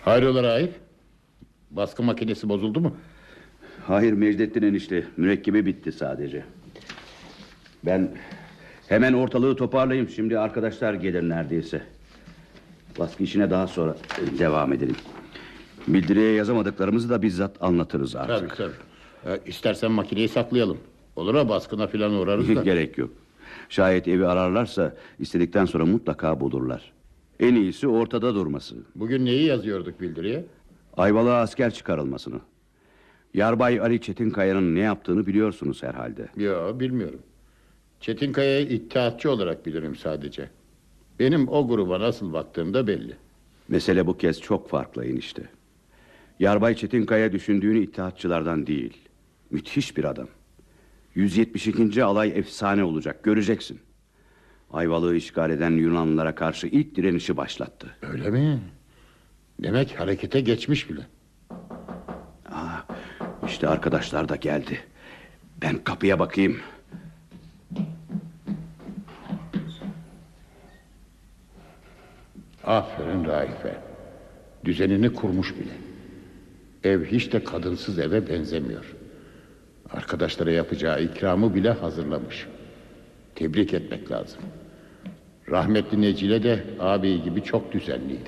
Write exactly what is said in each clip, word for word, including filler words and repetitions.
Hayrola Raif? Baskı makinesi bozuldu mu? Hayır Mecdettin enişte, mürekkebi bitti sadece. Ben hemen ortalığı toparlayayım. Şimdi arkadaşlar gelir neredeyse. Baskı işine daha sonra devam edelim. Bildiriye yazamadıklarımızı da bizzat anlatırız artık. Tabii tabii. Ee, İstersen makineyi saklayalım. Olur ha, baskına falan uğrarız da. Gerek yok. Şayet evi ararlarsa istedikten sonra mutlaka bulurlar. En iyisi ortada durması. Bugün neyi yazıyorduk bildiriye? Ayvalık'a asker çıkarılmasını. Yarbay Ali Çetinkaya'nın ne yaptığını biliyorsunuz herhalde. Yok, bilmiyorum. Çetinkaya'yı ittihatçı olarak bilirim sadece. Benim o gruba nasıl baktığım da belli. Mesele bu kez çok farklı enişte. Yarbay Çetinkaya düşündüğünü ittihatçılardan değil. Müthiş bir adam. yüz yetmiş ikinci alay efsane olacak, göreceksin. Ayvalık'ı işgal eden Yunanlılara karşı ilk direnişi başlattı. Öyle mi? Demek harekete geçmiş bile. Aa, işte arkadaşlar da geldi. Ben kapıya bakayım. Aferin Raif'e. Düzenini kurmuş bile. Ev hiç de kadınsız eve benzemiyor. Arkadaşlara yapacağı ikramı bile hazırlamış. Tebrik etmek lazım. Rahmetli Necile de ağabey gibi çok düzenliydi.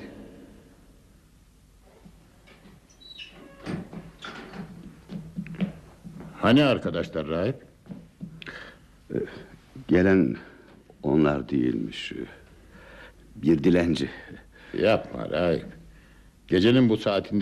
Hani arkadaşlar Raif? Gelen onlar değilmiş. Bir dilenci. Yapma Raif. Gecenin bu saatinde